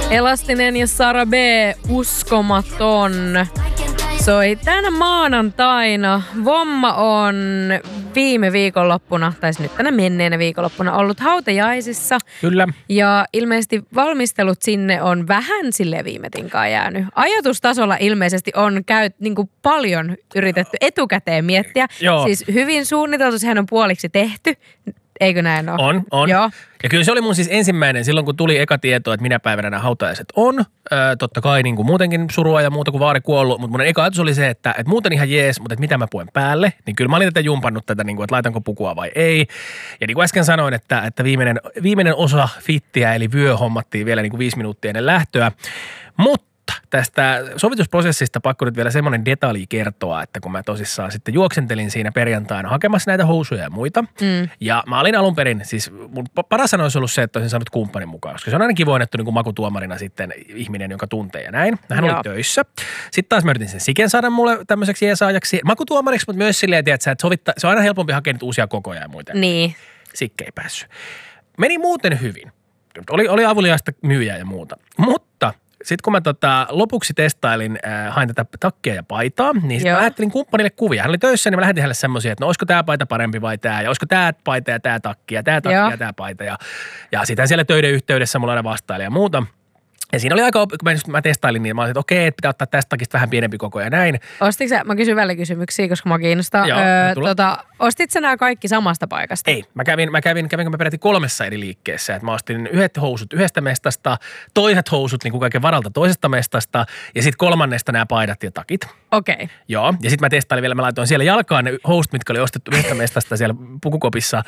Elastinen ja Sara B, uskomaton. Soi tänä maanantaina. Vomma on viime viikonloppuna, tai nyt tänä menneenä viikonloppuna, ollut hautajaisissa. Kyllä. Ja ilmeisesti valmistelut sinne on vähän silleen viime tinkaan jäänyt. Ajatustasolla ilmeisesti on niinku paljon yritetty etukäteen miettiä. Joo. Siis hyvin suunniteltu, sehän on puoliksi tehty. Eikö näin ole? On. Joo. Ja kyllä se oli mun siis ensimmäinen silloin, kun tuli eka tieto, että minä päivänä nämä hautajaiset on. Totta kai niin kuin muutenkin surua ja muuta kuin vaari kuollut, mutta mun eka ajatus oli se, että muuten ihan jees, mutta että mitä mä puen päälle. Niin kyllä mä olin tätä jumpannut tätä, niin kuin, että laitanko pukua vai ei. Ja niin kuin äsken sanoin, että viimeinen osa fittiä eli vyö hommattiin vielä niin kuin 5 minuuttia ennen lähtöä. Mutta tästä sovitusprosessista pakko nyt vielä semmoinen detalji kertoa, että kun mä tosissaan sitten juoksentelin siinä perjantaina hakemassa näitä housuja ja muita. Ja mä olin alun perin, siis mun paras sana olisi ollut se, että olisin saanut kumppanin mukaan, koska se on aina kivoinettu niin kuin makutuomarina sitten ihminen, jonka tuntee ja näin. Hän oli töissä. Sitten taas mä yritin sen Siken saada mulle tämmöiseksi jeesaajaksi makutuomariksi, mutta myös silleen, että se on aina helpompi hakea nyt uusia kokoja ja muita. Niin. Sikke ei päässyt. Meni muuten hyvin. Oli avuliaista myyjää ja muuta. Mutta sitten kun mä lopuksi testailin, hain tätä takkia ja paitaa, niin sitten mä lähettelin kumppanille kuvia. Hän oli töissä, niin mä lähetin hänelle semmoisia, että no olisiko tää paita parempi vai tää, ja olisiko tää paita ja tää takki ja tää takki ja tää paita. Ja sitten siellä töiden yhteydessä mulla aina vastaili ja muuta. Ja siinä oli aika, kun mä testailin, niin mä olin, että okei, että pitää ottaa tästä takista vähän pienempi koko ja näin. Ostitko sä, mä kysyn välikysymyksiä, koska mä kiinnostaa. Ostitko sä nämä kaikki samasta paikasta? Ei, mä kävin peräti 3 eri liikkeessä. Että mä ostin yhdet housut yhdestä mestasta, toiset housut niin kuin kaiken varalta toisesta mestasta ja sitten 3. nämä paidat ja takit. Okei. Okay. Joo, ja sitten mä testailin vielä, mä laitoin siellä jalkaan ne housut, mitkä oli ostettu yhdestä mestasta siellä pukukopissa.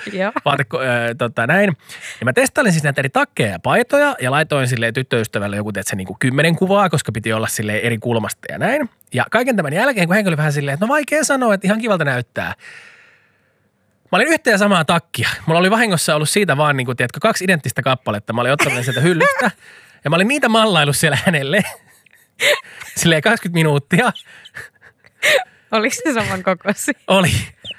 Näin. Ja mä testailin siis näitä eri takkeja ja paitoja ja laitoin silleen tyttöystävälle joku, että se niinku 10 kuvaa, koska piti olla silleen eri kulmasta ja näin. Ja kaiken tämän jälkeen, kun henkilö oli vähän silleen, että no vaikea sanoa, että ihan kivalta näyttää. Mä olin yhtä ja samaa takkia. Mulla oli vahingossa ollut siitä vaan niin kuin, tiedätkö, 2 identtistä kappaletta. Mä olin ottanut sieltä hyllystä ja mä olin niitä mallaillut siellä hänelle. Silleen 20 minuuttia. Oliko se saman kokoisia? Oli.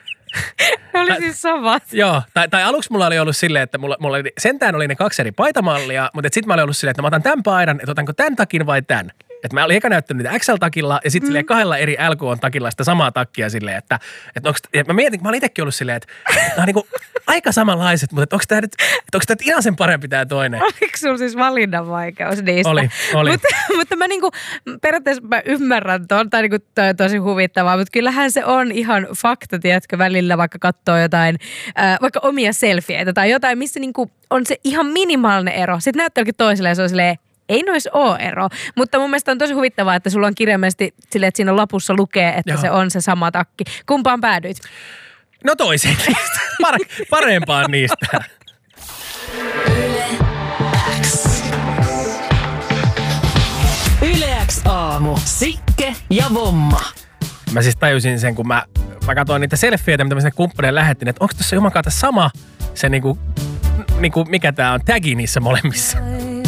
Ne oli siis samat. Joo, tai aluksi mulla oli ollut silleen, että mulla oli, sentään oli ne 2 eri paitamallia, mutta sitten mä olin ollut silleen, että mä otan tämän paidan, että otanko tämän takin vai tämän. Että mä olin eka näyttänyt niitä XL-takilla ja sitten silleen 2 eri LK-takilla sitä samaa takkia silleen, että mä mietin, mä olin itsekin ollut silleen, että nämä on niinku aika samanlaiset, mutta onko tämä nyt ihan sen parempi tämä toinen? Oliko sulla siis valinnan vaikeus niistä? Oli. Mutta mä niinku, periaatteessa mä ymmärrän ton, tai niinku toi on tosi huvittavaa, mutta kyllähän se on ihan fakta, tiedätkö, välillä vaikka katsoo jotain, vaikka omia selfieitä tai jotain, missä niinku on se ihan minimaalinen ero. Sitten näyttää jollakin toiselle ja se on silleen, ei nois oo ero, mutta mun mielestä on tosi huvittavaa, että sulla on kirjaimellisesti silleen, että siinä lapussa lukee, että se on se sama takki. Kumpaan päädyit? No toiseen niistä. Parempaan niistä. Yle X aamu. Sikke ja Vomma. Mä siis tajusin sen, kun mä katsoin niitä selfieitä, mitä mä sinne kumppanille lähettin, että onko tässä jumakaan sama se niinku mikä tää on, tagi niissä molemmissa.